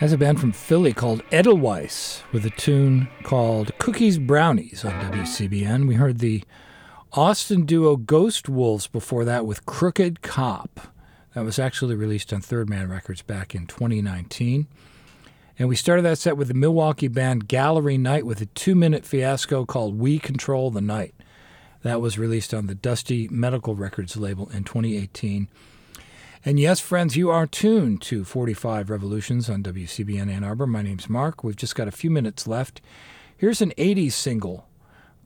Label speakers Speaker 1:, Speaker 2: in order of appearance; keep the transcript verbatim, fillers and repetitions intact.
Speaker 1: That's a band from Philly called Edelweiss with a tune called Cookies Brownies on W C B N. We heard the Austin duo Ghost Wolves before that with Crooked Cop. That was actually released on Third Man Records back in twenty nineteen. And we started that set with the Milwaukee band Gallery Night with a two-minute fiasco called We Control the Night. That was released on the Dusty Medical Records label in twenty eighteen. And yes, friends, you are tuned to forty-five Revolutions on W C B N Ann Arbor. My name's Mark. We've just got a few minutes left. Here's an eighties single